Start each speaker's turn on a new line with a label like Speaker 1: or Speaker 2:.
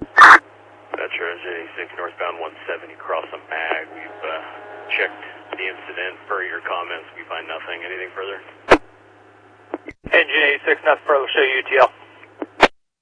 Speaker 1: Metro J6 northbound 170 cross a mag. We've checked the incident. Per your comments, we find nothing. Anything further?
Speaker 2: Engine 86, nothing further. Show you UTL.